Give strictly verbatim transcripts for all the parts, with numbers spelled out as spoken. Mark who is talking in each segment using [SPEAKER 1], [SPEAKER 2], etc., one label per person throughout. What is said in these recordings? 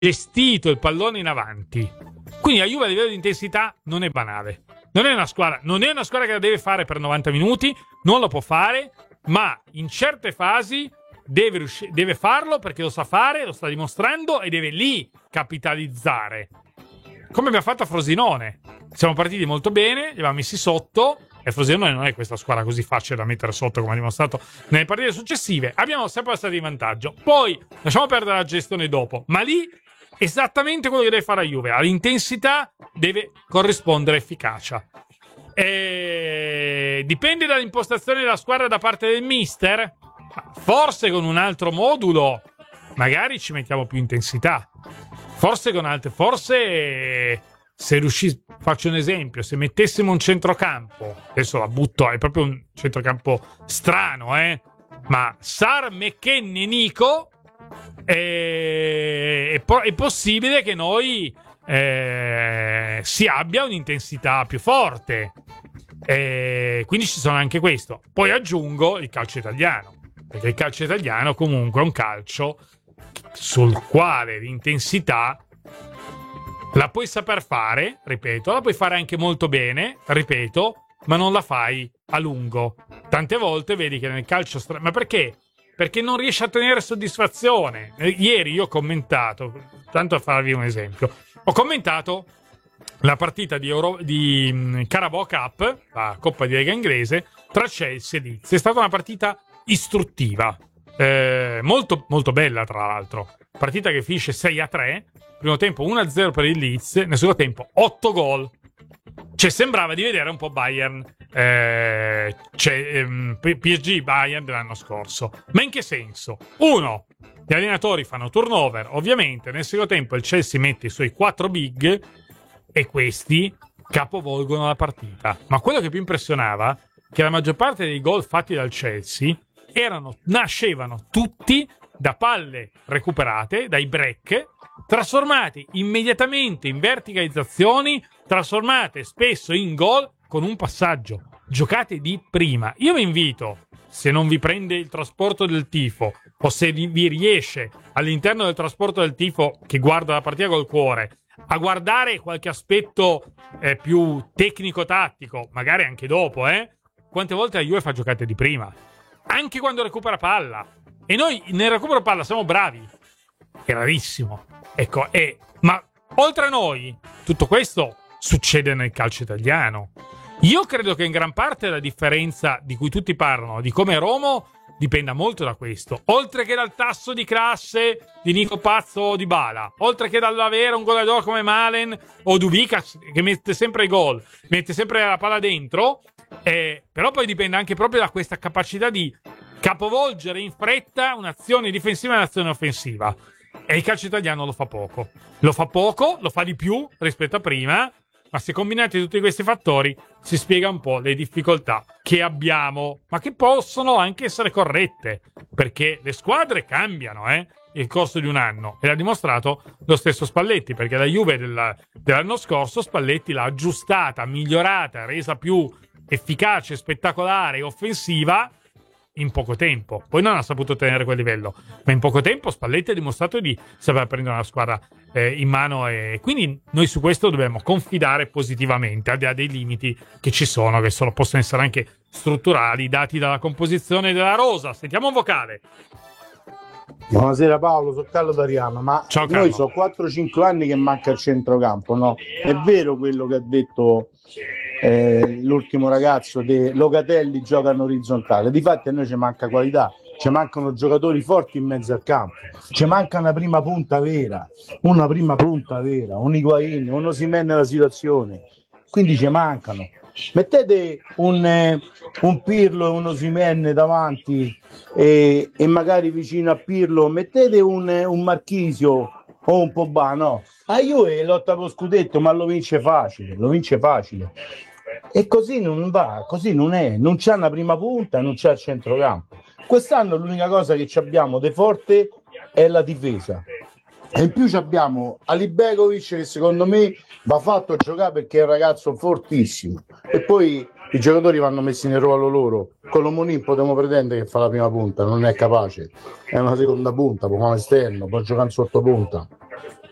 [SPEAKER 1] gestito il pallone in avanti. Quindi la Juve a livello di intensità non è banale. Non è una squadra, non è una squadra che la deve fare per novanta minuti, non lo può fare, ma in certe fasi deve, riusci- deve farlo perché lo sa fare, lo sta dimostrando e deve lì capitalizzare. Come abbiamo fatto a Frosinone. Siamo partiti molto bene, li avevamo messi sotto, e Frosinone non è questa squadra così facile da mettere sotto come ha dimostrato nelle partite successive. Abbiamo sempre stati in vantaggio. Poi lasciamo perdere la gestione dopo, ma lì esattamente quello che deve fare la Juve. All'intensità deve corrispondere efficacia. E dipende dall'impostazione della squadra da parte del mister. Forse con un altro modulo magari ci mettiamo più intensità. Forse con altre, forse se riuscissi, faccio un esempio, se mettessimo un centrocampo, adesso la butto, è proprio un centrocampo strano, eh? Ma Sar, McKennie, Nico, è, è, po- è possibile che noi eh, si abbia un'intensità più forte. E quindi ci sono anche questo. Poi aggiungo il calcio italiano, perché il calcio italiano comunque è un calcio sul quale l'intensità la puoi saper fare, ripeto, la puoi fare anche molto bene, ripeto, ma non la fai a lungo. Tante volte vedi che nel calcio stra- ma perché? Perché non riesci a tenere soddisfazione. Ieri io ho commentato, tanto a farvi un esempio, ho commentato la partita di, Euro- di Carabao Cup, la Coppa di Lega inglese, tra Chelsea e Leeds. È stata una partita istruttiva, eh, molto, molto bella tra l'altro. Partita che finisce sei a tre, primo tempo uno a zero per il Leeds, nel secondo tempo otto gol. Cioè sembrava di vedere un po' Bayern, eh, cioè, ehm, P S G Bayern dell'anno scorso. Ma in che senso? Uno, gli allenatori fanno turnover, ovviamente nel secondo tempo il Chelsea mette i suoi quattro big e questi capovolgono la partita. Ma quello che più impressionava è che la maggior parte dei gol fatti dal Chelsea erano, nascevano tutti da palle recuperate, dai break, trasformate immediatamente in verticalizzazioni, trasformate spesso in gol con un passaggio, giocate di prima. Io vi invito, se non vi prende il trasporto del tifo o se vi riesce all'interno del trasporto del tifo che guarda la partita col cuore, a guardare qualche aspetto eh, più tecnico-tattico, magari anche dopo, eh? Quante volte la Juve fa giocate di prima, anche quando recupera palla, e noi nel recupero palla siamo bravi, è rarissimo, ecco. E ma oltre a noi tutto questo succede nel calcio italiano. Io credo che in gran parte la differenza di cui tutti parlano, di come Roma, dipenda molto da questo, oltre che dal tasso di classe di Nico Pazzo o Dybala, oltre che dall'avere un goleador come Malen o Duvikas che mette sempre i gol, mette sempre la palla dentro, eh, però poi dipende anche proprio da questa capacità di capovolgere in fretta un'azione difensiva e un'azione offensiva. E il calcio italiano lo fa poco. Lo fa poco, lo fa di più rispetto a prima, ma se combinate tutti questi fattori si spiega un po' le difficoltà che abbiamo, ma che possono anche essere corrette, perché le squadre cambiano, eh, nel corso di un anno, e l'ha dimostrato lo stesso Spalletti, perché la Juve della, dell'anno scorso Spalletti l'ha aggiustata, migliorata, resa più efficace, spettacolare e offensiva in poco tempo. Poi non ha saputo tenere quel livello, ma in poco tempo Spalletti ha dimostrato di saper prendere una squadra eh, in mano, e quindi noi su questo dobbiamo confidare positivamente, al di là dei limiti che ci sono, che sono, possono essere anche strutturali, dati dalla composizione della rosa. Sentiamo un vocale.
[SPEAKER 2] Buonasera Paolo, sono Carlo D'Ariano. Ma
[SPEAKER 1] ciao,
[SPEAKER 2] noi
[SPEAKER 1] Carlo.
[SPEAKER 2] sono quattro cinque anni che manca il centrocampo, no? È vero quello che ha detto eh, l'ultimo ragazzo de Locatelli, giocano orizzontale. Difatti a noi ci manca qualità, ci mancano giocatori forti in mezzo al campo, ci manca una prima punta vera, una prima punta vera, un Higuain, un Osimhen nella situazione, quindi ci mancano. Mettete un, eh, un Pirlo e un Osimhen davanti e, e magari vicino a Pirlo mettete un, un Marchisio o un Pogba, no? A Juve lotta per lo scudetto, ma lo vince facile, lo vince facile. E così non va, così non è, non c'è una prima punta, non c'è il centrocampo. Quest'anno l'unica cosa che abbiamo di forte è la difesa. E in più abbiamo Ali Begovic, che secondo me va fatto giocare perché è un ragazzo fortissimo, e poi i giocatori vanno messi nel ruolo loro. Con l'Omonin potremmo pretendere che fa la prima punta, non è capace, è una seconda punta, può fare esterno, può giocare in sottopunta.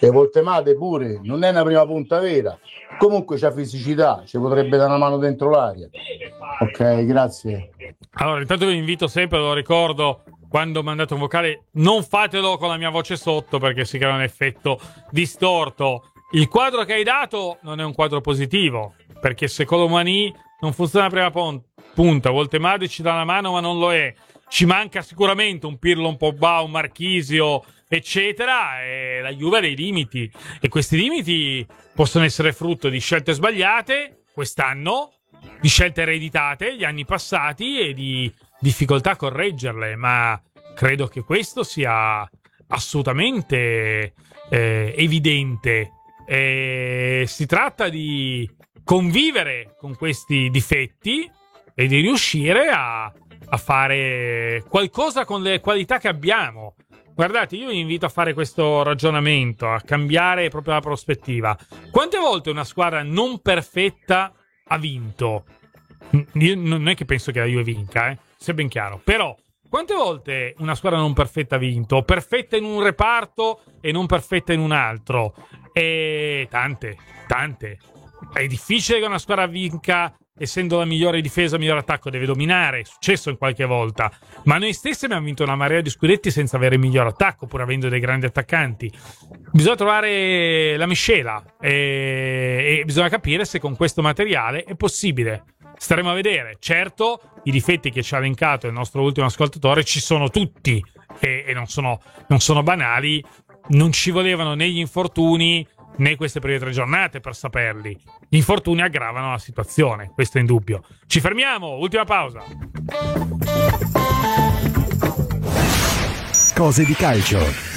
[SPEAKER 2] le Voltemate pure, non è una prima punta vera, comunque c'ha fisicità, ci potrebbe dare una mano dentro l'aria. Ok, grazie.
[SPEAKER 1] Allora, intanto vi invito sempre, lo ricordo, quando mandate un vocale non fatelo con la mia voce sotto perché si crea un effetto distorto. Il quadro che hai dato non è un quadro positivo, perché se Colomani non funziona la prima pon- punta, Voltemade ci dà la mano ma non lo è, ci manca sicuramente un Pirlo, un Pogba, un Marchisio, eccetera, e la Juve ha dei limiti, e questi limiti possono essere frutto di scelte sbagliate quest'anno, di scelte ereditate gli anni passati e di difficoltà a correggerle, ma credo che questo sia assolutamente eh, evidente. E si tratta di convivere con questi difetti e di riuscire a, a fare qualcosa con le qualità che abbiamo. Guardate, io vi invito a fare questo ragionamento, a cambiare proprio la prospettiva. Quante volte una squadra non perfetta ha vinto? Io non è che penso che la Juve vinca, eh, sia ben chiaro, però quante volte una squadra non perfetta ha vinto? Perfetta in un reparto e non perfetta in un altro? E tante, tante. È difficile che una squadra vinca essendo la migliore difesa, il migliore attacco, deve dominare, è successo in qualche volta, ma noi stessi abbiamo vinto una marea di scudetti senza avere il miglior attacco, pur avendo dei grandi attaccanti. Bisogna trovare la miscela e, e bisogna capire se con questo materiale è possibile. Staremo a vedere. Certo, i difetti che ci ha elencato il nostro ultimo ascoltatore ci sono tutti e, e non sono, non sono banali. Non ci volevano né gli infortuni né queste prime tre giornate per saperli. Gli infortuni aggravano la situazione, questo è indubbio. Ci fermiamo, ultima pausa.
[SPEAKER 3] Cose di calcio.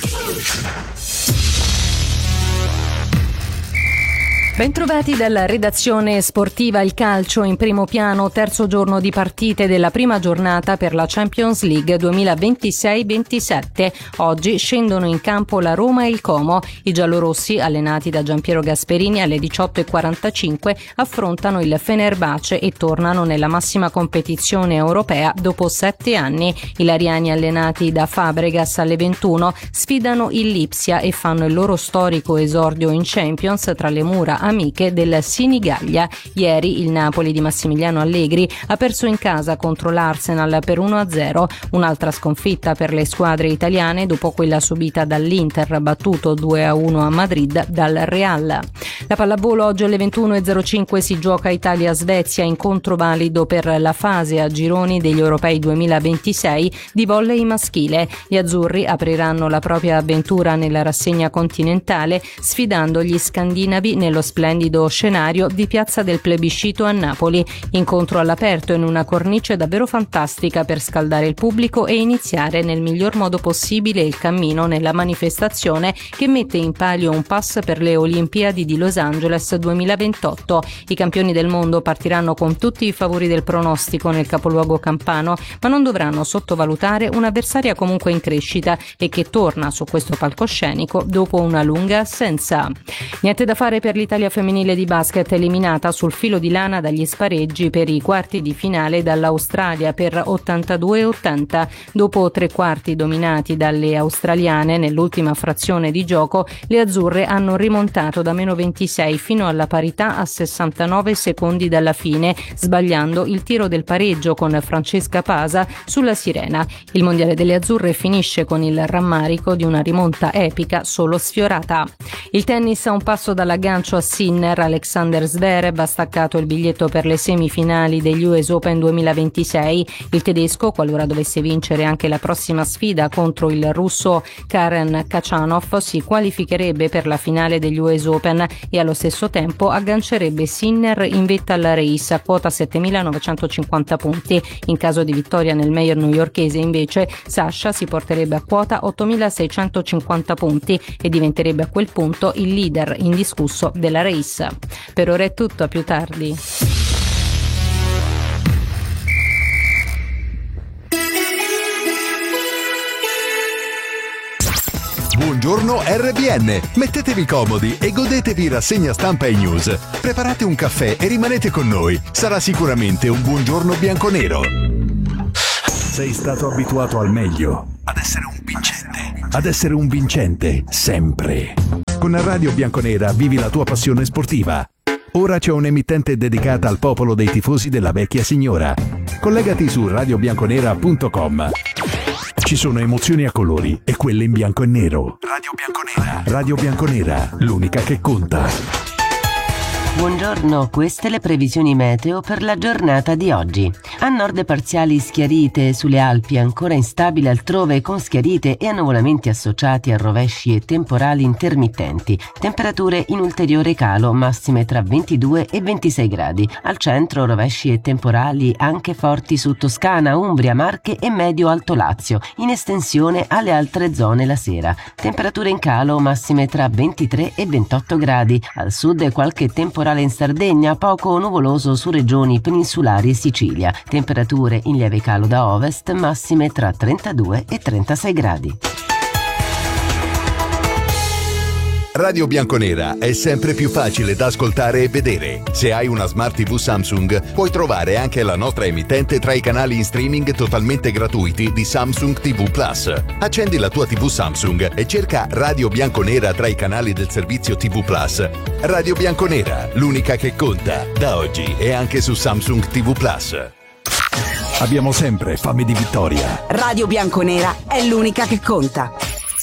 [SPEAKER 4] Bentrovati dalla redazione sportiva. Il calcio in primo piano, terzo giorno di partite della prima giornata per la Champions League duemilaventisei ventisette. Oggi scendono in campo la Roma e il Como. I giallorossi, allenati da Giampiero Gasperini, alle diciotto e quarantacinque affrontano il Fenerbahce e tornano nella massima competizione europea dopo sette anni. I lariani, allenati da Fabregas, alle ventuno sfidano il Lipsia e fanno il loro storico esordio in Champions tra le mura amiche del Sinigaglia. Ieri il Napoli di Massimiliano Allegri ha perso in casa contro l'Arsenal per uno a zero, un'altra sconfitta per le squadre italiane dopo quella subita dall'Inter, battuto due a uno a Madrid dal Real. La pallavolo oggi alle ventuno e zero cinque si gioca Italia-Svezia, incontro valido per la fase a gironi degli Europei duemilaventisei di volley maschile. Gli azzurri apriranno la propria avventura nella rassegna continentale sfidando gli scandinavi nello splendido scenario di Piazza del Plebiscito a Napoli. Incontro all'aperto in una cornice davvero fantastica per scaldare il pubblico e iniziare nel miglior modo possibile il cammino nella manifestazione che mette in palio un pass per le Olimpiadi di Los Angeles duemilaventotto. I campioni del mondo partiranno con tutti i favori del pronostico nel capoluogo campano, ma non dovranno sottovalutare un'avversaria comunque in crescita e che torna su questo palcoscenico dopo una lunga assenza. Niente da fare per l'Italia femminile di basket, eliminata sul filo di lana dagli spareggi per i quarti di finale dall'Australia per ottantadue a ottanta. Dopo tre quarti dominati dalle australiane nell'ultima frazione di gioco, le azzurre hanno rimontato da meno ventisei fino alla parità a sessantanove secondi dalla fine, sbagliando il tiro del pareggio con Francesca Pasa sulla sirena. Il mondiale delle azzurre finisce con il rammarico di una rimonta epica solo sfiorata. Il tennis a un passo dall'aggancio a Sinner. Alexander Zverev ha staccato il biglietto per le semifinali degli U S Open duemilaventisei. Il tedesco, qualora dovesse vincere anche la prossima sfida contro il russo Karen Khachanov, si qualificherebbe per la finale degli U S Open e allo stesso tempo aggancerebbe Sinner in vetta alla race a quota settemilanovantocinquanta punti. In caso di vittoria nel Major newyorkese, invece, Sasha si porterebbe a quota ottomilaseicentocinquanta punti e diventerebbe a quel punto il leader indiscusso della race. Per ora è tutto, a più tardi.
[SPEAKER 3] Buongiorno R B N, mettetevi comodi e godetevi rassegna stampa e news. Preparate un caffè e rimanete con noi, sarà sicuramente un buongiorno bianconero. Sei stato abituato al meglio, ad essere un vincente, ad essere un vincente sempre. Con Radio Bianconera vivi la tua passione sportiva. Ora c'è un'emittente dedicata al popolo dei tifosi della vecchia signora. Collegati su radio bianconera punto com. Ci sono emozioni a colori e quelle in bianco e nero. Radio Bianconera. Radio Bianconera, l'unica che conta.
[SPEAKER 5] Buongiorno, queste le previsioni meteo per la giornata di oggi. A nord parziali schiarite sulle Alpi, ancora instabile altrove con schiarite e annuvolamenti associati a rovesci e temporali intermittenti. Temperature in ulteriore calo, massime tra ventidue e ventisei gradi. Al centro rovesci e temporali anche forti su Toscana, Umbria, Marche e Medio-Alto Lazio, in estensione alle altre zone la sera. Temperature in calo, massime tra ventitré e ventotto gradi. Al sud qualche temporale in Sardegna, poco nuvoloso su regioni peninsulari e Sicilia. Temperature in lieve calo da ovest, massime tra trentadue e trentasei gradi.
[SPEAKER 3] Radio Bianconera è sempre più facile da ascoltare e vedere. Se hai una Smart tivù Samsung, puoi trovare anche la nostra emittente tra i canali in streaming totalmente gratuiti di Samsung tivù Plus. Accendi la tua tivù Samsung e cerca Radio Bianconera tra i canali del servizio tivù Plus. Radio Bianconera, l'unica che conta, da oggi e anche su Samsung tivù Plus. Abbiamo sempre fame di vittoria.
[SPEAKER 6] Radio Bianconera è l'unica che conta.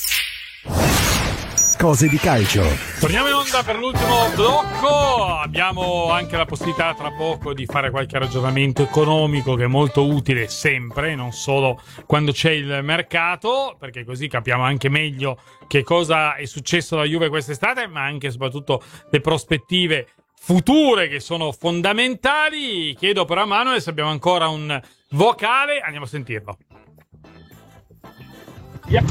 [SPEAKER 3] Cose di calcio.
[SPEAKER 1] Torniamo in onda per l'ultimo blocco. Abbiamo anche la possibilità tra poco di fare qualche ragionamento economico che è molto utile sempre, non solo quando c'è il mercato, perché così capiamo anche meglio che cosa è successo alla Juve quest'estate, ma anche e soprattutto le prospettive future che sono fondamentali. Chiedo però a Manuel se abbiamo ancora un vocale, andiamo a sentirlo.
[SPEAKER 7] Yeah.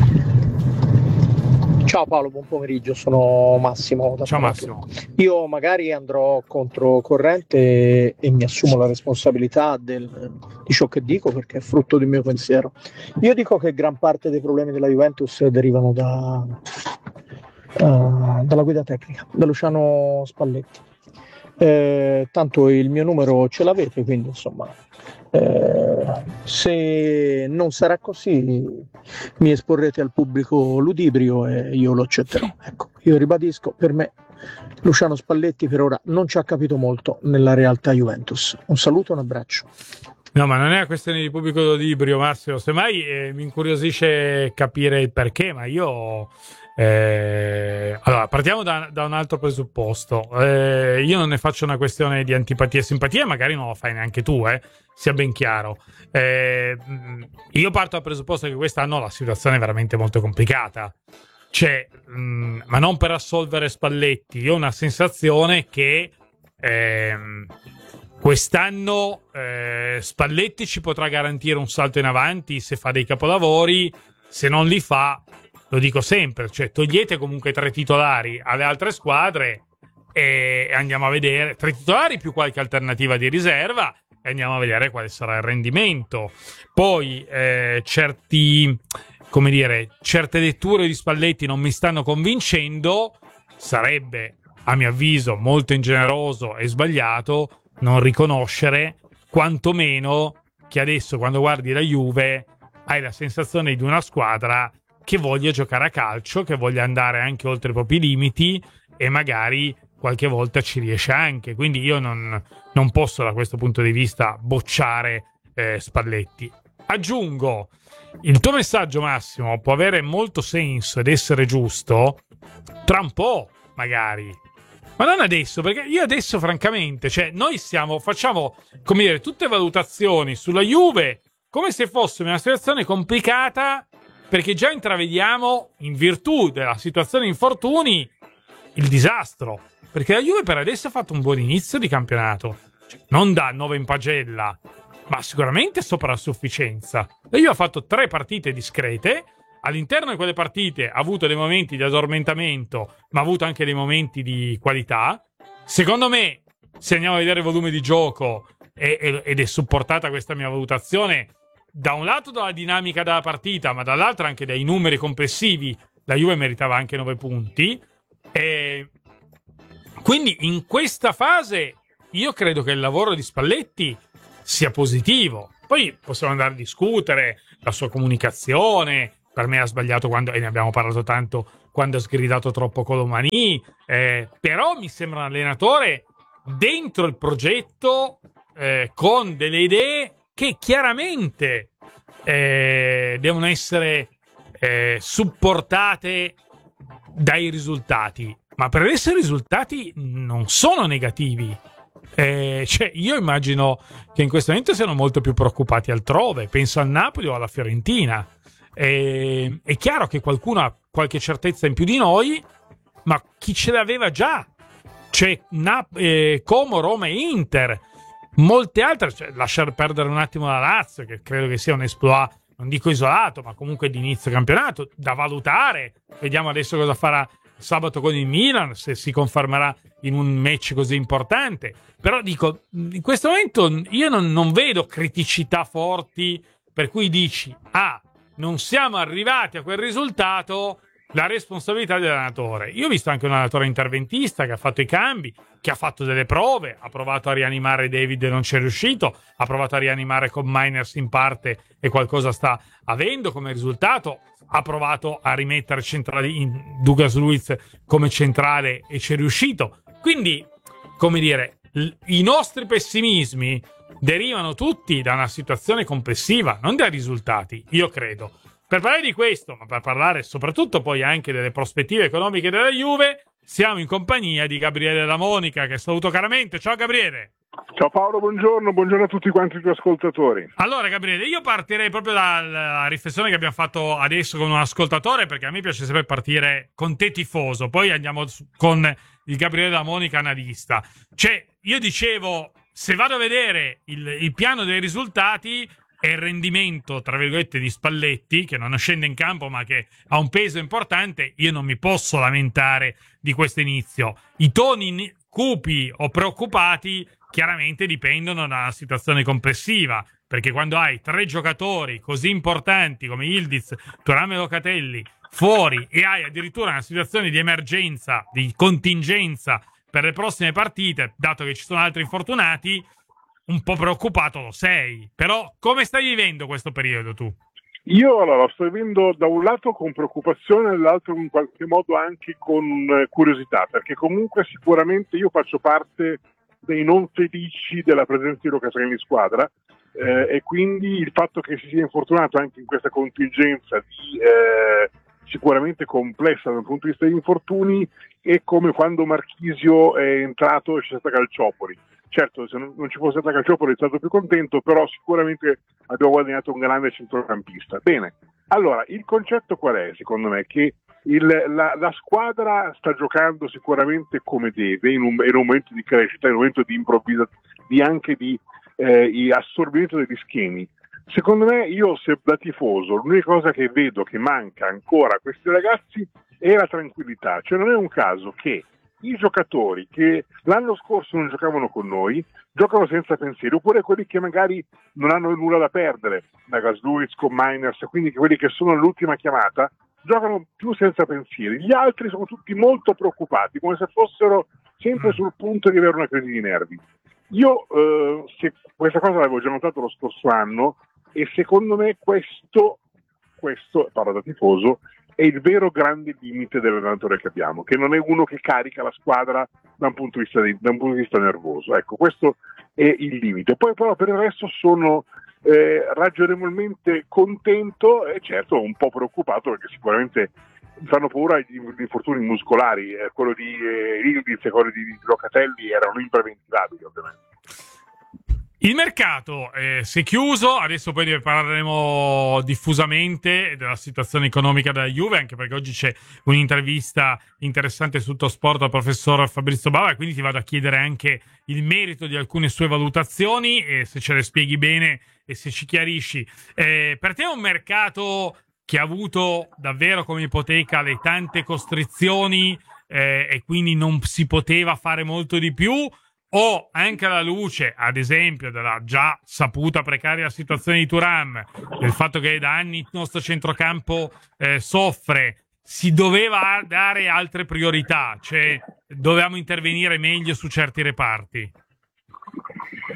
[SPEAKER 7] Ciao Paolo, buon pomeriggio, sono Massimo. Da
[SPEAKER 1] Ciao Massimo.
[SPEAKER 7] Io magari andrò controcorrente e mi assumo la responsabilità del, di ciò che dico, perché è frutto del mio pensiero. Io dico che gran parte dei problemi della Juventus derivano da, uh, dalla guida tecnica, da Luciano Spalletti. Eh, tanto il mio numero ce l'avete, quindi insomma, eh, se non sarà così mi esporrete al pubblico ludibrio e io lo accetterò. Ecco, io ribadisco, per me Luciano Spalletti per ora non ci ha capito molto nella realtà Juventus. Un saluto e un abbraccio.
[SPEAKER 1] No, ma non è una questione di pubblico ludibrio, Massimo, semmai eh, mi incuriosisce capire il perché, ma io... Eh, allora, partiamo da, da un altro presupposto. Eh, io non ne faccio una questione di antipatia e simpatia, magari non lo fai neanche tu, eh, sia ben chiaro. Eh, io parto dal presupposto che quest'anno la situazione è veramente molto complicata. Cioè, mh, ma non per assolvere Spalletti, io ho una sensazione che ehm, quest'anno eh, Spalletti ci potrà garantire un salto in avanti se fa dei capolavori, se non li fa. Lo dico sempre, cioè togliete comunque tre titolari alle altre squadre e andiamo a vedere, tre titolari più qualche alternativa di riserva e andiamo a vedere quale sarà il rendimento. Poi eh, certi, come dire, certe letture di Spalletti non mi stanno convincendo, sarebbe a mio avviso molto ingeneroso e sbagliato non riconoscere quantomeno che adesso quando guardi la Juve hai la sensazione di una squadra che voglia giocare a calcio, che voglia andare anche oltre i propri limiti e magari qualche volta ci riesce anche. Quindi io non, non posso da questo punto di vista bocciare eh, Spalletti. Aggiungo, il tuo messaggio Massimo può avere molto senso ed essere giusto tra un po' magari, ma non adesso, perché io adesso francamente, cioè noi stiamo, facciamo come dire tutte valutazioni sulla Juve come se fosse una situazione complicata, perché già intravediamo, in virtù della situazione infortuni, il disastro. Perché la Juve per adesso ha fatto un buon inizio di campionato. Cioè, non da nove in pagella, ma sicuramente sopra la sufficienza. La Juve ha fatto tre partite discrete. All'interno di quelle partite ha avuto dei momenti di addormentamento, ma ha avuto anche dei momenti di qualità. Secondo me, se andiamo a vedere il volume di gioco, e, ed è supportata questa mia valutazione, da un lato dalla dinamica della partita, ma dall'altro anche dai numeri complessivi, la Juve meritava anche nove punti. E quindi in questa fase io credo che il lavoro di Spalletti sia positivo. Poi possiamo andare a discutere la sua comunicazione. Per me ha sbagliato quando, e ne abbiamo parlato tanto, quando ha sgridato troppo Colomani, eh, però mi sembra un allenatore dentro il progetto, eh, con delle idee che chiaramente eh, devono essere eh, supportate dai risultati, ma per adesso i risultati non sono negativi. Eh, cioè io immagino che in questo momento siano molto più preoccupati altrove, penso al Napoli o alla Fiorentina. Eh, è chiaro che qualcuno ha qualche certezza in più di noi, ma chi ce l'aveva già? C'è Nap- eh, Como, Roma e Inter, molte altre, cioè, lasciare perdere un attimo la Lazio, che credo che sia un exploit, non dico isolato, ma comunque di inizio campionato, da valutare. Vediamo adesso cosa farà sabato con il Milan, se si confermerà in un match così importante. Però dico, in questo momento io non, non vedo criticità forti per cui dici, ah, non siamo arrivati a quel risultato, la responsabilità dell'allenatore. Io ho visto anche un allenatore interventista che ha fatto i cambi, che ha fatto delle prove, ha provato a rianimare David e non ci è riuscito, ha provato a rianimare con Miners in parte e qualcosa sta avendo come risultato, ha provato a rimettere centrali in Douglas Luiz come centrale e ci è riuscito. Quindi, come dire, l- i nostri pessimismi derivano tutti da una situazione complessiva, non dai risultati, io credo. Per parlare di questo, ma per parlare soprattutto poi anche delle prospettive economiche della Juve, siamo in compagnia di Gabriele La Monica, che saluto caramente. Ciao Gabriele.
[SPEAKER 8] Ciao Paolo, buongiorno, buongiorno a tutti quanti i tuoi ascoltatori.
[SPEAKER 1] Allora Gabriele, io partirei proprio dalla riflessione che abbiamo fatto adesso con un ascoltatore, perché a me piace sempre partire con te tifoso, poi andiamo con il Gabriele La Monica analista. Cioè, io dicevo, se vado a vedere il, il piano dei risultati e il rendimento, tra virgolette, di Spalletti, che non scende in campo ma che ha un peso importante, io non mi posso lamentare di questo inizio. I toni cupi o preoccupati chiaramente dipendono da una situazione complessiva, perché quando hai tre giocatori così importanti come Yildiz, Thuram e Locatelli fuori e hai addirittura una situazione di emergenza, di contingenza per le prossime partite, dato che ci sono altri infortunati, un po' preoccupato lo sei. Però come stai vivendo questo periodo tu?
[SPEAKER 8] Io allora lo sto vivendo da un lato con preoccupazione, dall'altro in qualche modo anche con curiosità, perché comunque sicuramente io faccio parte dei non felici della presenza di Locatelli in squadra, eh, e quindi il fatto che si sia infortunato anche in questa contingenza di, eh, sicuramente complessa dal punto di vista degli infortuni, è come quando Marchisio è entrato e c'è stata Calciopoli. Certo, se non, non ci fosse stata Calciopoli è stato più contento, però sicuramente abbiamo guadagnato un grande centrocampista. Bene, allora il concetto qual è secondo me? Che il, la, la squadra sta giocando sicuramente come deve, in un, in un momento di crescita, in un momento di improvvisazione, di anche di eh, assorbimento degli schemi. Secondo me, io se da tifoso, l'unica cosa che vedo che manca ancora a questi ragazzi è la tranquillità. Cioè non è un caso che i giocatori che l'anno scorso non giocavano con noi giocano senza pensieri, oppure quelli che magari non hanno nulla da perdere, Douglas Luiz con Miners, quindi quelli che sono all'ultima chiamata giocano più senza pensieri. Gli altri sono tutti molto preoccupati, come se fossero sempre sul punto di avere una crisi di nervi. Io eh, se, questa cosa l'avevo già notato lo scorso anno, e secondo me questo, questo parlo da tifoso, è il vero grande limite dell'allenatore che abbiamo, che non è uno che carica la squadra da un punto di vista, di, da un punto di vista nervoso. Ecco, questo è il limite. Poi però per il resto sono eh, ragionevolmente contento e certo un po' preoccupato, perché sicuramente mi fanno paura gli, gli infortuni muscolari. Eh, quello di eh, Yildiz e quello di Locatelli erano impreventivabili, ovviamente.
[SPEAKER 1] Il mercato eh, si è chiuso, adesso poi ne parleremo diffusamente della situazione economica della Juve, anche perché oggi c'è un'intervista interessante su Tuttosport al professor Fabrizio Bava, quindi ti vado a chiedere anche il merito di alcune sue valutazioni e se ce le spieghi bene e se ci chiarisci. Eh, per te è un mercato che ha avuto davvero come ipoteca le tante costrizioni eh, e quindi non si poteva fare molto di più? O anche alla luce, ad esempio, della già saputa precaria situazione di Thuram, del fatto che da anni il nostro centrocampo eh, soffre, si doveva dare altre priorità, cioè dovevamo intervenire meglio su certi reparti?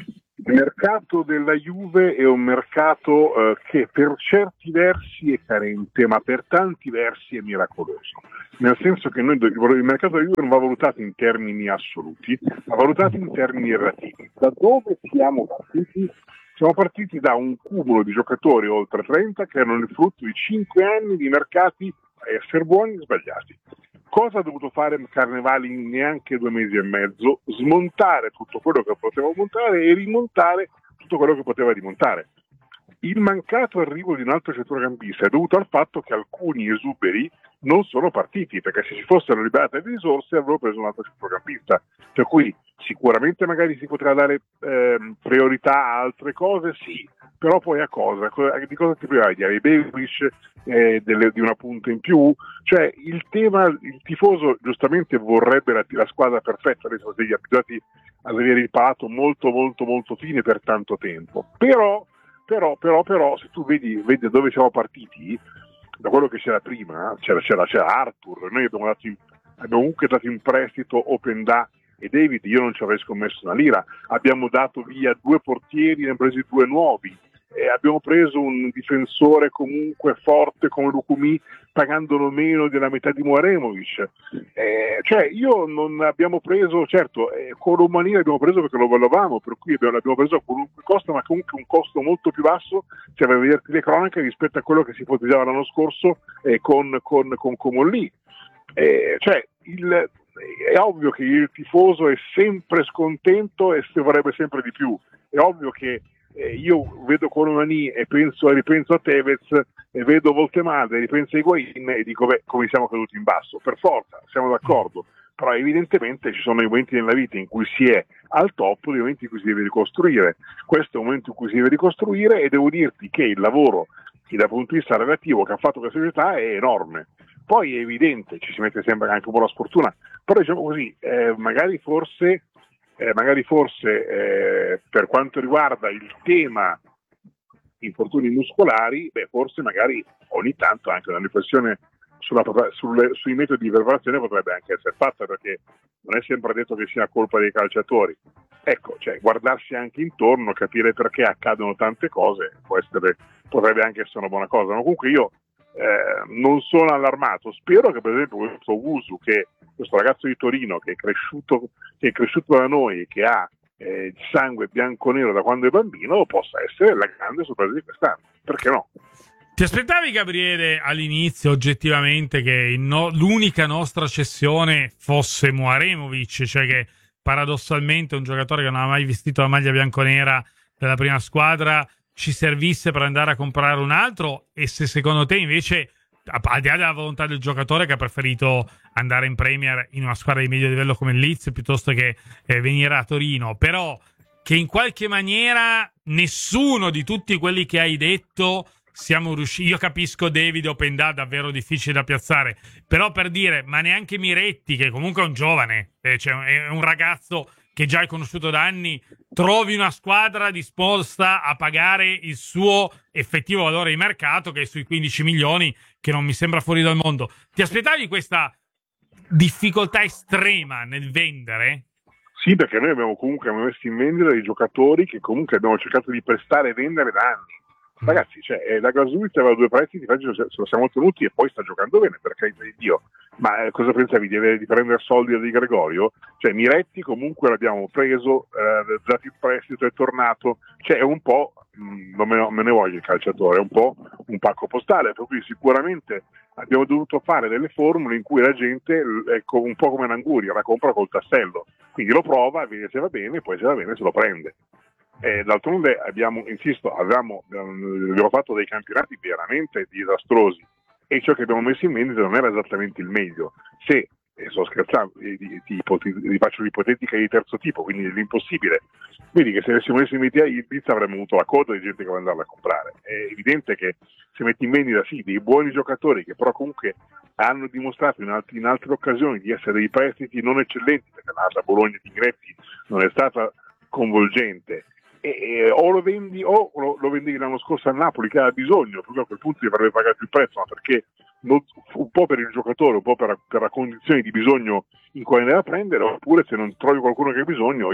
[SPEAKER 8] Il mercato della Juve è un mercato eh, che per certi versi è carente, ma per tanti versi è miracoloso. Nel senso che noi, il mercato della Juve non va valutato in termini assoluti, ma valutato in termini relativi. Da dove siamo partiti? Siamo partiti da un cumulo di giocatori oltre trenta che erano il frutto di cinque anni di mercati a essere buoni e sbagliati. Cosa ha dovuto fare Carnevali in neanche due mesi e mezzo? Smontare tutto quello che poteva montare e rimontare tutto quello che poteva rimontare. Il mancato arrivo di un altro centrocampista è dovuto al fatto che alcuni esuberi non sono partiti, perché se si fossero liberate le risorse avrebbero preso un altro centrocampista. Per cui sicuramente magari si potrà dare eh, priorità a altre cose, sì, però poi a cosa? Di cosa ti privavi? Di Begovic, eh, delle, di una punta in più? Cioè il tema, il tifoso giustamente vorrebbe la, la squadra perfetta, adesso degli abituati ad avere il palato molto molto molto fine per tanto tempo, però però però però se tu vedi, vedi dove siamo partiti, da quello che c'era prima, c'era, c'era, c'era Arthur, noi abbiamo, dato in, abbiamo comunque dato in prestito Openda e David, io non ci avrei scommesso una lira, abbiamo dato via due portieri, ne abbiamo presi due nuovi, e abbiamo preso un difensore comunque forte come Lukumi pagandolo meno della metà di Muaremovic, eh, cioè io non abbiamo preso, certo eh, con Romanini abbiamo preso perché lo volevamo, per cui abbiamo, l'abbiamo preso a qualunque costo, ma comunque un costo molto più basso, se vai a vederti le cronache, rispetto a quello che si ipotizzava l'anno scorso eh, con, con, con Comolli, eh, cioè il è ovvio che il tifoso è sempre scontento e se vorrebbe sempre di più, è ovvio che eh, io vedo Colomani e penso, ripenso a Tevez e vedo Voltemade, ripenso a Higuain e dico beh, come siamo caduti in basso, per forza, siamo d'accordo, però evidentemente ci sono i momenti nella vita in cui si è al top, i momenti in cui si deve ricostruire, questo è un momento in cui si deve ricostruire e devo dirti che il lavoro che dal punto di vista relativo che ha fatto questa società è enorme. Poi è evidente, ci si mette sempre anche un po' la sfortuna, però diciamo così, eh, magari forse, eh, magari forse eh, per quanto riguarda il tema infortuni muscolari, beh, forse magari ogni tanto anche una riflessione sulla, sulle, sui metodi di preparazione potrebbe anche essere fatta, perché non è sempre detto che sia colpa dei calciatori. Ecco, cioè guardarsi anche intorno, capire perché accadono tante cose, può essere, potrebbe anche essere una buona cosa, ma comunque io Eh, non sono allarmato, spero che per esempio questo Wusu, che questo ragazzo di Torino che è cresciuto, che è cresciuto da noi e che ha eh, il sangue bianco-nero da quando è bambino, possa essere la grande sorpresa di quest'anno, perché no?
[SPEAKER 1] Ti aspettavi, Gabriele, all'inizio oggettivamente che il no, l'unica nostra cessione fosse Muaremovic, cioè che paradossalmente un giocatore che non ha mai vestito la maglia bianconera della prima squadra ci servisse per andare a comprare un altro, e se secondo te invece, al di là della volontà del giocatore che ha preferito andare in Premier in una squadra di medio livello come il Leeds piuttosto che eh, venire a Torino, però che in qualche maniera nessuno di tutti quelli che hai detto siamo riusciti, io capisco David Openda davvero difficile da piazzare, però per dire, ma neanche Miretti, che comunque è un giovane, eh, cioè è un ragazzo che già hai conosciuto da anni, trovi una squadra disposta a pagare il suo effettivo valore di mercato, che è sui quindici milioni, che non mi sembra fuori dal mondo. Ti aspettavi questa difficoltà estrema nel vendere?
[SPEAKER 8] Sì, perché noi abbiamo comunque messo in vendita dei giocatori che comunque abbiamo cercato di prestare e vendere da anni. Ragazzi, cioè, eh, la Gasuit aveva due prezzi, di faccio se lo siamo ottenuti e poi sta giocando bene, per carità di Dio. Ma eh, cosa pensavi di, avere, di prendere soldi da Di Gregorio? Cioè, Miretti comunque l'abbiamo preso, eh, dato il prestito, è tornato, cioè è un po', mh, non me, ne, me ne voglio il calciatore, è un po' un pacco postale, per cui sicuramente abbiamo dovuto fare delle formule in cui la gente, ecco, un po' come l'Anguria, la compra col tassello, quindi lo prova, vede se va bene, poi se va bene se lo prende. Eh, d'altronde abbiamo, insisto, avevamo, abbiamo fatto dei campionati veramente disastrosi e ciò che abbiamo messo in vendita non era esattamente il meglio. Se, eh, sto scherzando, ti, ti, ti faccio un'ipotetica di terzo tipo, quindi l'impossibile, vedi che se avessimo messo in vendita il pizza avremmo avuto la coda di gente che vuole andarla a comprare. È evidente che se metti in vendita sì dei buoni giocatori che però comunque hanno dimostrato in, altri, in altre occasioni di essere dei prestiti non eccellenti, perché la Bologna di Gretti non è stata convolgente, E, o lo vendi o lo, lo vendevi l'anno scorso a Napoli che aveva bisogno, perché a quel punto ti avrebbe pagato il prezzo, ma perché non, un po' per il giocatore, un po' per, per la condizione di bisogno in cui andare a prendere, oppure se non trovi qualcuno che ha bisogno, io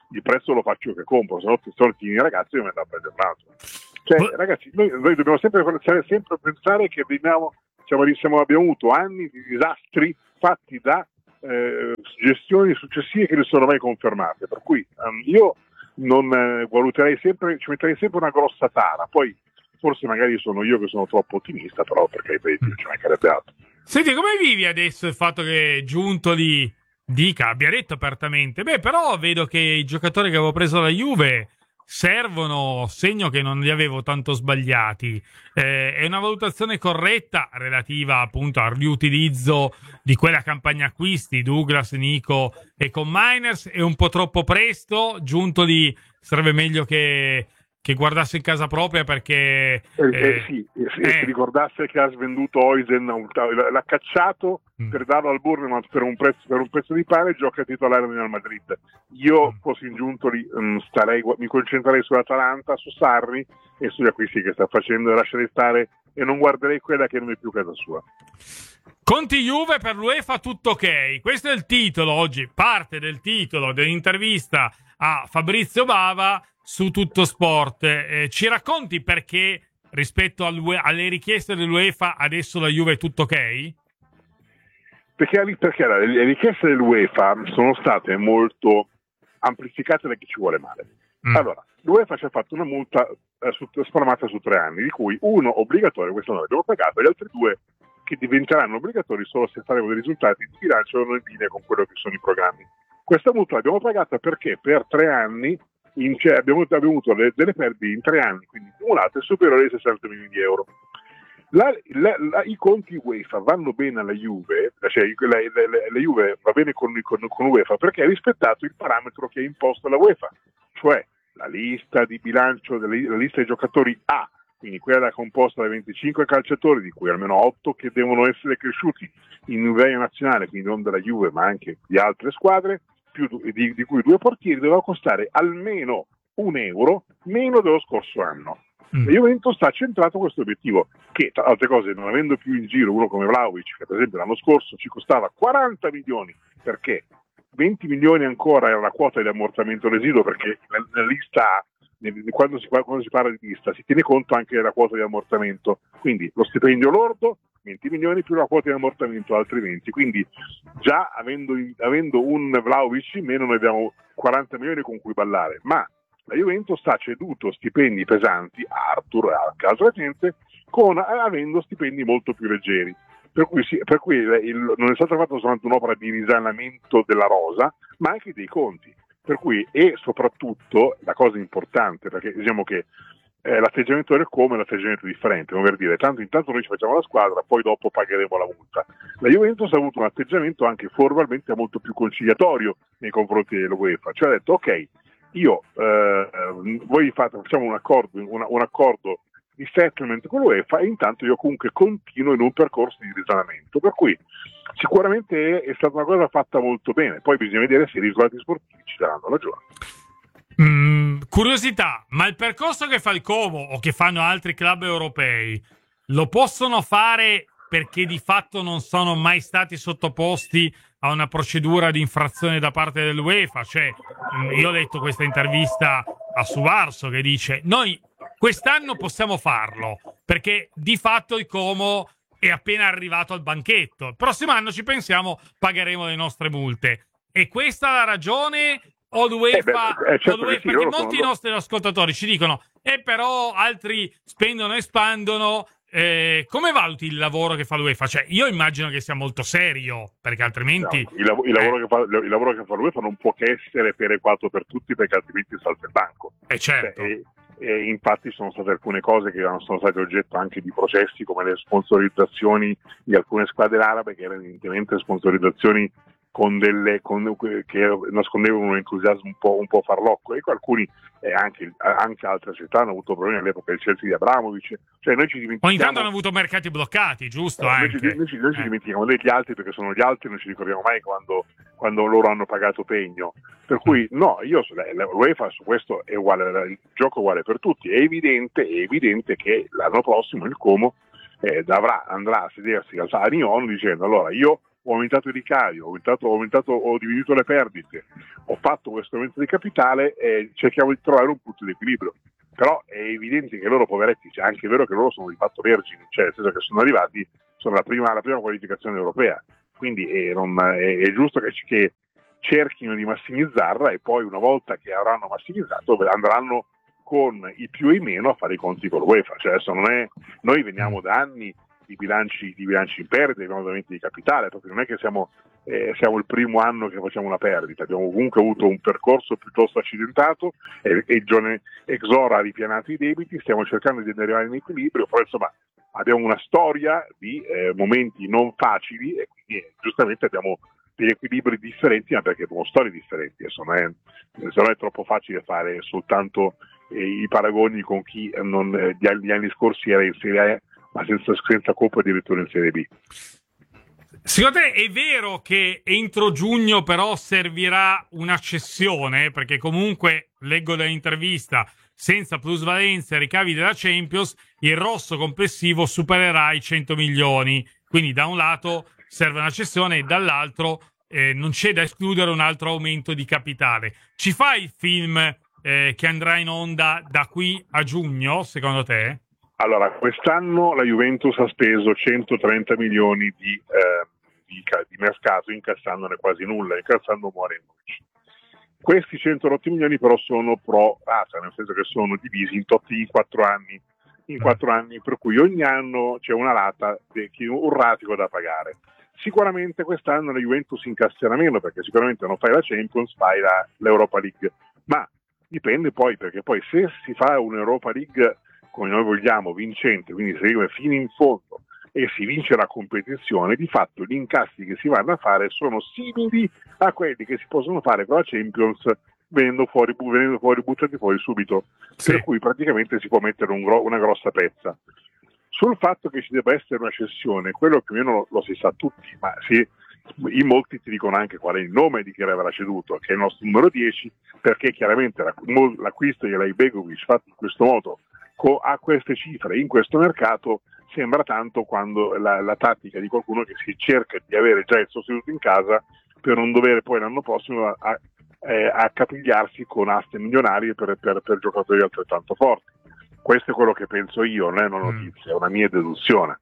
[SPEAKER 8] il prezzo lo faccio io che compro, se no ti sorti i ragazzi e me la prende un altro. Cioè, ragazzi, noi, noi dobbiamo sempre pensare, sempre pensare che abbiamo, siamo, siamo, abbiamo avuto anni di disastri fatti da eh, gestioni successive che non sono mai confermate, per cui um, io non eh, valuterei sempre, ci metterei sempre una grossa tara, poi forse magari sono io che sono troppo ottimista, però perché ci mancherebbe altro.
[SPEAKER 1] Senti, come vivi adesso il fatto che Giuntoli dica, abbia detto apertamente, beh però vedo che i giocatori che avevo preso la Juve servono, segno che non li avevo tanto sbagliati, eh, è una valutazione corretta relativa appunto al riutilizzo di quella campagna acquisti, Douglas, Nico e con Miners, è un po' troppo presto, Giuntoli sarebbe meglio che che guardasse in casa propria perché
[SPEAKER 8] eh,
[SPEAKER 1] eh,
[SPEAKER 8] eh, sì, eh, sì,
[SPEAKER 1] eh.
[SPEAKER 8] si ricordasse che ha svenduto Oisen, l'ha cacciato mm. per darlo al Bournemouth per un prezzo, per un pezzo di pane e gioca titolare nel Madrid. Io mm. fossi in Giuntoli um, starei, mi concentrerei sull'Atalanta, su Sarri e sugli acquisti che sta facendo e lascerei stare e non guarderei quella che non è più casa sua.
[SPEAKER 1] Conti Juve per l'UEFA tutto ok, questo è il titolo oggi, parte del titolo dell'intervista a Fabrizio Bava su Tutto Sport. Eh, ci racconti perché rispetto alle richieste dell'UEFA adesso la Juve è tutto ok?
[SPEAKER 8] Perché, perché le richieste dell'UEFA sono state molto amplificate da chi ci vuole male. Mm. Allora, l'UEFA ci ha fatto una multa eh, su, spalmata su tre anni, di cui uno obbligatorio, questo noi abbiamo pagato, e gli altri due che diventeranno obbligatori solo se faremo dei risultati di bilancio non in linea con quello che sono i programmi. Questa multa l'abbiamo pagata perché per tre anni In, cioè, abbiamo, abbiamo avuto le, delle perdite in tre anni, quindi cumulate superiori ai sessanta milioni di euro. La, la, la, I conti UEFA vanno bene alla Juve, cioè la, la, la, la Juve va bene con, con, con UEFA perché ha rispettato il parametro che ha imposto la UEFA, cioè la lista di bilancio, la lista dei giocatori A, quindi quella composta da venticinque calciatori, di cui almeno otto che devono essere cresciuti in livello nazionale, quindi non della Juve ma anche di altre squadre, più di, di cui due portieri, doveva costare almeno un euro meno dello scorso anno. Mm. La Juventus sta centrato questo obiettivo, che tra altre cose, non avendo più in giro uno come Vlahovic, che per esempio l'anno scorso ci costava quaranta milioni, perché venti milioni ancora era la quota di ammortamento residuo, perché la, la lista, quando si, quando si parla di lista, si tiene conto anche della quota di ammortamento, quindi lo stipendio lordo, venti milioni più la quota di ammortamento altri venti, quindi già avendo, avendo un Vlahovic in meno noi abbiamo quaranta milioni con cui ballare, ma la Juventus ha ceduto stipendi pesanti a Arthur e a altra gente con, avendo stipendi molto più leggeri, per cui, si, per cui il, non è stata fatta soltanto un'opera di risanamento della rosa ma anche dei conti, per cui e soprattutto la cosa importante, perché diciamo che Eh, l'atteggiamento del come è l'atteggiamento differente, come per dire, tanto intanto noi ci facciamo la squadra, poi dopo pagheremo la multa. La Juventus ha avuto un atteggiamento anche formalmente molto più conciliatorio nei confronti dell'UEFA, cioè ha detto ok, io eh, voi fate, facciamo un accordo, una, un accordo di settlement con l'UEFA e intanto io comunque continuo in un percorso di risanamento, per cui sicuramente è, è stata una cosa fatta molto bene, poi bisogna vedere se i risultati sportivi ci daranno ragione.
[SPEAKER 1] Mm, curiosità, ma il percorso che fa il Como o che fanno altri club europei lo possono fare perché di fatto non sono mai stati sottoposti a una procedura di infrazione da parte dell'UEFA? Cioè, io ho letto questa intervista a Suvarso che dice noi quest'anno possiamo farlo perché di fatto il Como è appena arrivato al banchetto, il prossimo anno ci pensiamo, pagheremo le nostre multe. E questa è la ragione? O l'UEFA,
[SPEAKER 8] eh beh, eh, certo,
[SPEAKER 1] o l'UEFA
[SPEAKER 8] sì,
[SPEAKER 1] perché molti
[SPEAKER 8] sono...
[SPEAKER 1] nostri ascoltatori ci dicono e eh, però altri spendono e espandono, eh, come valuti il lavoro che fa l'UEFA? Cioè io immagino che sia molto serio, perché altrimenti
[SPEAKER 8] no, il, lav- il, lavoro
[SPEAKER 1] eh.
[SPEAKER 8] che fa, il lavoro che fa l'UEFA non può che essere perequato per tutti, perché altrimenti salta il banco.
[SPEAKER 1] Eh certo.
[SPEAKER 8] Cioè, e, e infatti sono state alcune cose che sono state oggetto anche di processi, come le sponsorizzazioni di alcune squadre arabe, che erano evidentemente sponsorizzazioni con delle con, che nascondevano un entusiasmo un po', un po' farlocco, e alcuni eh, anche, anche altre società hanno avuto problemi all'epoca del Chelsea di Abramovic, cioè noi ci dimentichiamo.
[SPEAKER 1] Ogni tanto hanno avuto mercati bloccati, giusto?
[SPEAKER 8] No,
[SPEAKER 1] anche.
[SPEAKER 8] Noi, ci, noi, ci, noi ci
[SPEAKER 1] eh.
[SPEAKER 8] dimentichiamo degli altri, perché sono gli altri, non ci ricordiamo mai quando, quando loro hanno pagato pegno, per cui no, io l'UEFA su questo è uguale, il gioco è uguale per tutti, è evidente, è evidente che l'anno prossimo il Como eh, avrà, andrà a sedersi a Rion dicendo allora io ho aumentato i ricavi, ho aumentato, ho aumentato, ho diminuito le perdite, ho fatto questo aumento di capitale e cerchiamo di trovare un punto di equilibrio. Però è evidente che loro poveretti, cioè, è anche vero che loro sono di fatto vergini, cioè nel senso che sono arrivati, sono la prima, la prima qualificazione europea, quindi è, non, è, è giusto che, che cerchino di massimizzarla e poi una volta che avranno massimizzato andranno con i più e i meno a fare i conti con l'UEFA. Cioè adesso non è, noi veniamo da anni di bilanci, di bilanci in perdita, di aumenti di capitale, perché non è che siamo, eh, siamo il primo anno che facciamo una perdita, abbiamo comunque avuto un percorso piuttosto accidentato e, e John Exor ha ripianato i debiti, stiamo cercando di arrivare in equilibrio, però insomma abbiamo una storia di eh, momenti non facili e quindi eh, giustamente abbiamo degli equilibri differenti, ma perché abbiamo storie differenti, adesso non è, se no è troppo facile fare soltanto eh, i paragoni con chi non, eh, gli anni scorsi era in Serie A ma senza, senza Coppa addirittura in Serie B.
[SPEAKER 1] Secondo te è vero che entro giugno però servirà una cessione? Perché comunque, leggo dall'intervista, senza plusvalenza e ricavi della Champions, il rosso complessivo supererà i cento milioni. Quindi da un lato serve una cessione e dall'altro eh, non c'è da escludere un altro aumento di capitale. Ci fai il film eh, che andrà in onda da qui a giugno, secondo te?
[SPEAKER 8] Allora, quest'anno la Juventus ha speso centotrenta milioni di, eh, di, di mercato, incassandone quasi nulla, incassando Mourinho. Questi centotrenta milioni però sono pro rata, nel senso che sono divisi in, tot, in quattro anni, in quattro anni, per cui ogni anno c'è una rata, de, un ratico da pagare. Sicuramente quest'anno la Juventus incasserà meno, perché sicuramente non fai la Champions, fai la, l'Europa League, ma dipende poi, perché poi se si fa un'Europa League come noi vogliamo, vincente, quindi si arriva fino in fondo e si vince la competizione, di fatto gli incassi che si vanno a fare sono simili a quelli che si possono fare con la Champions venendo fuori, venendo fuori buttati fuori subito, sì. Per cui praticamente si può mettere un gro- una grossa pezza. Sul fatto che ci debba essere una cessione, quello più o meno lo, lo si sa tutti, ma si, in molti ti dicono anche qual è il nome di chi avrà ceduto, che è il nostro numero dieci, perché chiaramente l'acquisto di Elaj Begovic fatto in questo modo, a queste cifre in questo mercato, sembra tanto quando la, la tattica di qualcuno che si cerca di avere già il sostituto in casa per non dover poi l'anno prossimo a, a, eh, accapigliarsi con aste milionarie per, per, per giocatori altrettanto forti. Questo è quello che penso io, non è una notizia, è una mia deduzione.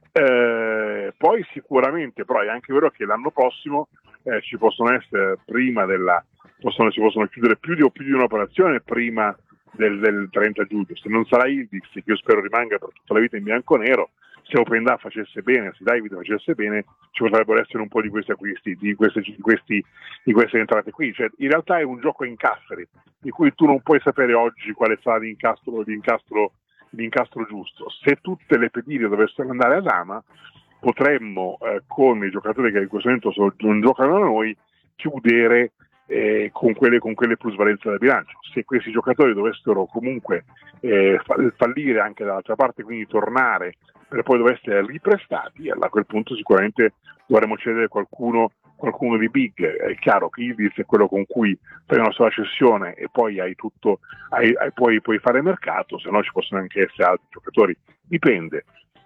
[SPEAKER 8] Eh, poi sicuramente però è anche vero che l'anno prossimo eh, ci possono essere prima della possono, si possono chiudere più di, o più di un'operazione prima Del, del trenta giugno. Se non sarà Ildiz, che io spero rimanga per tutta la vita in bianco-nero, se Openda facesse bene, se David facesse bene, ci potrebbero essere un po' di questi acquisti, di queste, di questi, di queste entrate qui. Cioè, in realtà è un gioco a incastri, di cui tu non puoi sapere oggi quale sarà l'incastro, l'incastro, l'incastro giusto. Se tutte le pedine dovessero andare a Dama, potremmo, eh, con i giocatori che in questo momento sono, non giocano da noi, chiudere Eh, con quelle, con quelle plusvalenze del bilancio. Se questi giocatori dovessero comunque eh, fallire anche dall'altra parte, quindi tornare per poi dover essere riprestati, a quel punto sicuramente dovremmo cedere qualcuno, qualcuno di big. È chiaro che Ildiz è quello con cui fai una sola cessione e poi hai tutto, hai, hai, puoi, puoi fare mercato, se no ci possono anche essere altri giocatori, dipende.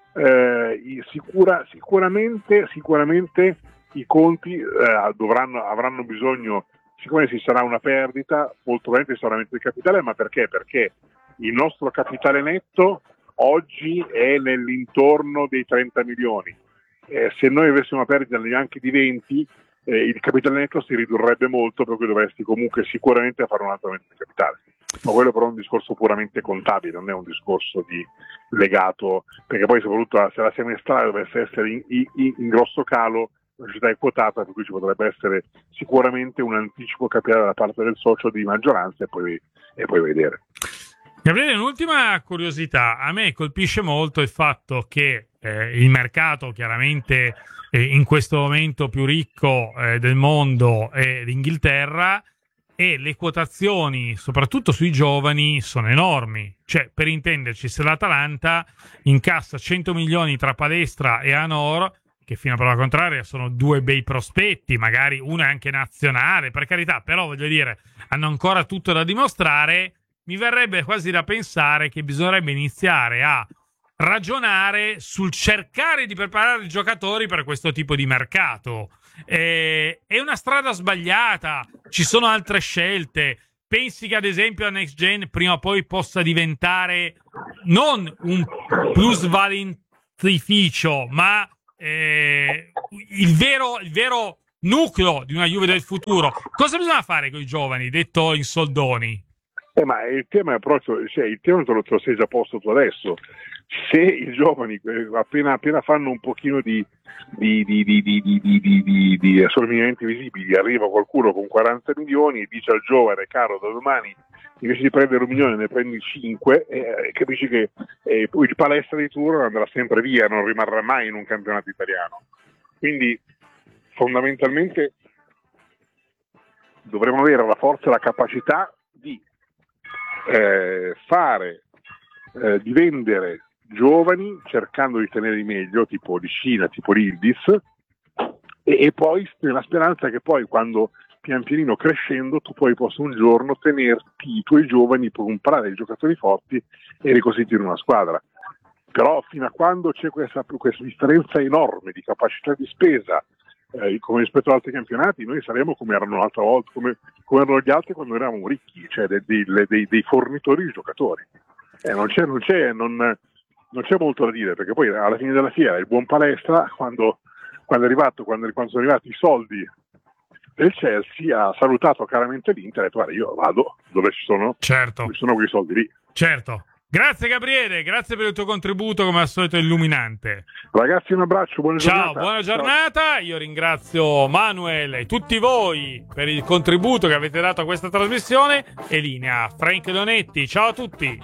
[SPEAKER 8] Eh, sicura, sicuramente, sicuramente i conti eh, dovranno, avranno bisogno. Siccome ci sarà una perdita, molto probabilmente sarà un aumento di capitale, ma perché? Perché il nostro capitale netto oggi è nell'intorno dei trenta milioni. Eh, se noi avessimo una perdita neanche di venti, eh, il capitale netto si ridurrebbe molto, per cui dovresti comunque sicuramente fare un altro aumento di capitale. Ma quello però è un discorso puramente contabile, non è un discorso di legato, perché poi soprattutto se la semestrale dovesse essere in, in, in grosso calo, la società è quotata, per cui ci potrebbe essere sicuramente un anticipo capitale da parte del socio di maggioranza e poi, e poi vedere.
[SPEAKER 1] Gabriele, un'ultima curiosità. A me colpisce molto il fatto che eh, il mercato chiaramente eh, in questo momento più ricco eh, del mondo è l'Inghilterra e le quotazioni, soprattutto sui giovani, sono enormi. Cioè, per intenderci, se l'Atalanta incassa cento milioni tra Palestra e Anor, che fino a prova contraria sono due bei prospetti, magari uno è anche nazionale, per carità, però voglio dire, hanno ancora tutto da dimostrare, mi verrebbe quasi da pensare che bisognerebbe iniziare a ragionare sul cercare di preparare i giocatori per questo tipo di mercato. Eh, è una strada sbagliata, ci sono altre scelte. Pensi che ad esempio la Next Gen prima o poi possa diventare non un plusvalentificio, ma eh, il vero, il vero nucleo di una Juve del futuro? Cosa bisogna fare con i giovani, detto in soldoni?
[SPEAKER 8] Eh, ma il tema è proprio, cioè, il tema te lo, te lo sei già posto tu adesso. Se i giovani eh, appena, appena fanno un pochino di di, di, di, di, di, di, di, di, di assorbimenti visibili, arriva qualcuno con quaranta milioni e dice al giovane: caro, da domani invece di prendere un milione ne prendi cinque, e eh, capisci che eh, il palestra di turno andrà sempre via, non rimarrà mai in un campionato italiano. Quindi fondamentalmente dovremmo avere la forza e la capacità di eh, fare, eh, di vendere giovani cercando di tenere meglio, tipo Liscina, tipo l'Ildis, e, e poi nella speranza che poi quando pian pianino crescendo tu poi possa un giorno tenerti i tuoi giovani per comprare dei giocatori forti e ricostituire una squadra. Però fino a quando c'è questa, questa differenza enorme di capacità di spesa eh, come rispetto ad altri campionati, noi saremo come erano l'altra volta, come, come erano gli altri quando eravamo ricchi, cioè dei, dei, dei, dei fornitori di giocatori. Eh, non c'è, non c'è, non, non c'è molto da dire, perché poi alla fine della fiera il buon palestra, quando, quando, è arrivato, quando, quando sono arrivati i soldi del Chelsea, ha salutato caramente l'Inter e ha detto: guarda, io vado dove ci sono,
[SPEAKER 1] certo.
[SPEAKER 8] dove ci sono quei soldi lì.
[SPEAKER 1] Certo. Grazie Gabriele, grazie per il tuo contributo, come al solito illuminante.
[SPEAKER 8] Ragazzi, un abbraccio, buona
[SPEAKER 1] Ciao,
[SPEAKER 8] giornata.
[SPEAKER 1] buona giornata. Ciao. Io ringrazio Manuel e tutti voi per il contributo che avete dato a questa trasmissione. E linea Frank Donetti. Ciao a tutti.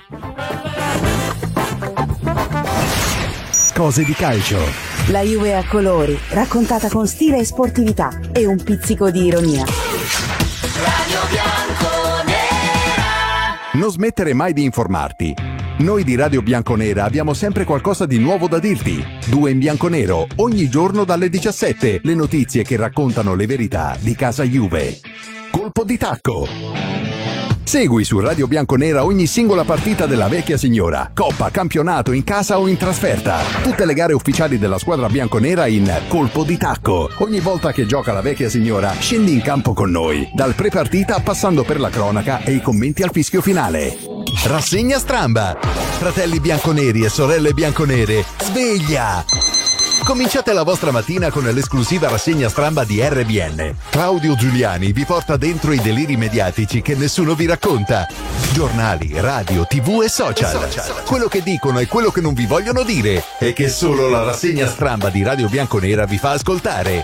[SPEAKER 3] Cose di calcio.
[SPEAKER 6] La Juve a colori, raccontata con stile e sportività e un pizzico di ironia.
[SPEAKER 9] Radio Bianconera.
[SPEAKER 3] Non smettere mai di informarti. Noi di Radio Bianconera abbiamo sempre qualcosa di nuovo da dirti. Due in bianconero, ogni giorno dalle diciassette, le notizie che raccontano le verità di casa Juve. Colpo di tacco. Segui su Radio Bianconera ogni singola partita della vecchia signora, coppa, campionato, in casa o in trasferta. Tutte le gare ufficiali della squadra bianconera in Colpo di tacco. Ogni volta che gioca la vecchia signora, scendi in campo con noi, dal pre-partita passando per la cronaca e i commenti al fischio finale. Rassegna stramba. Fratelli bianconeri e sorelle bianconere, sveglia! Cominciate la vostra mattina con l'esclusiva rassegna stramba di R B N. Claudio Giuliani vi porta dentro i deliri mediatici che nessuno vi racconta. Giornali, radio, tv e social. e social. Quello che dicono e quello che non vi vogliono dire e che solo la rassegna stramba di Radio Bianconera vi fa ascoltare.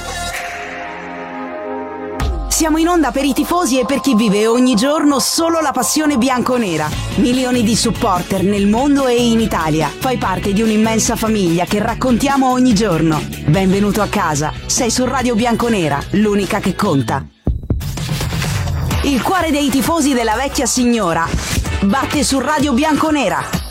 [SPEAKER 6] Siamo in onda per i tifosi e per chi vive ogni giorno solo la passione bianconera. Milioni di supporter nel mondo e in Italia. Fai parte di un'immensa famiglia che raccontiamo ogni giorno. Benvenuto a casa. Sei su Radio Bianconera, l'unica che conta. Il cuore dei tifosi della vecchia signora batte su Radio Bianconera.